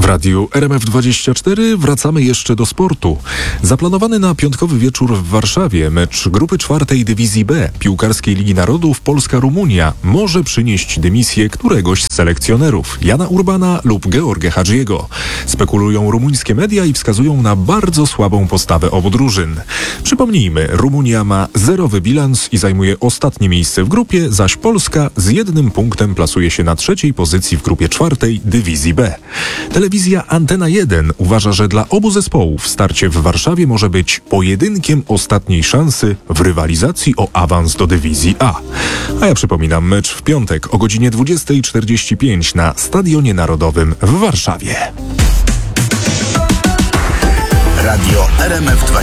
W radiu RMF24 wracamy jeszcze do sportu. Zaplanowany na piątkowy wieczór w Warszawie mecz grupy 4. Dywizji B Piłkarskiej Ligi Narodów Polska-Rumunia może przynieść dymisję któregoś z selekcjonerów, Jana Urbana lub George Hadžiego. Spekulują rumuńskie media i wskazują na bardzo słabą postawę obu drużyn. Przypomnijmy, Rumunia ma zerowy bilans i zajmuje ostatnie miejsce w grupie, zaś Polska z 1 punktem plasuje się na 3. pozycji w grupie 4. Dywizji B. Telewizja Antena 1 uważa, że dla obu zespołów starcie w Warszawie może być pojedynkiem ostatniej szansy w rywalizacji o awans do Dywizji A. A ja przypominam, mecz w piątek o godzinie 20:45 na Stadionie Narodowym w Warszawie. Radio RMF24.